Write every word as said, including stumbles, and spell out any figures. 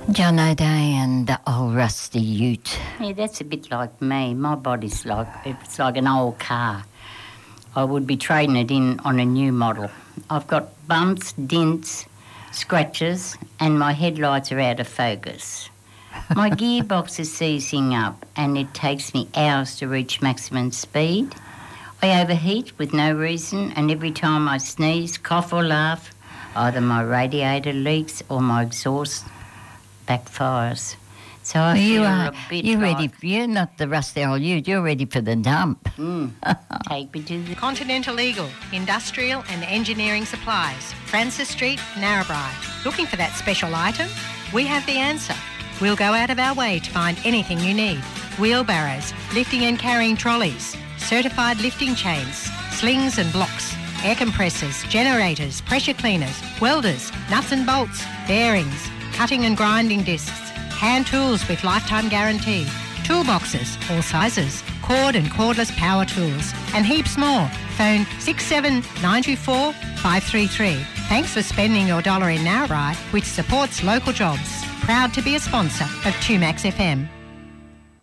John O'Day and the old rusty ute. Yeah, that's a bit like me. My body's like, it's like an old car. I would be trading it in on a new model. I've got bumps, dents, scratches, and my headlights are out of focus. My gearbox is seizing up and it takes me hours to reach maximum speed. I overheat with no reason, and every time I sneeze, cough or laugh, either my radiator leaks or my exhaust backfires. So I Well, feel you are, a bit you're like, ready, you're not the rusty old ute, you're ready for the dump. Mm, take me to the... Continental Eagle, industrial and engineering supplies. Francis Street, Narrabri. Looking for that special item? We have the answer. We'll go out of our way to find anything you need. Wheelbarrows, lifting and carrying trolleys, certified lifting chains, slings and blocks, air compressors, generators, pressure cleaners, welders, nuts and bolts, bearings, cutting and grinding discs, hand tools with lifetime guarantee, toolboxes, all sizes, cord and cordless power tools, and heaps more. Phone six seven nine two four five three three. Thanks for spending your dollar in Narrabri, which supports local jobs. Proud to be a sponsor of two Max F M.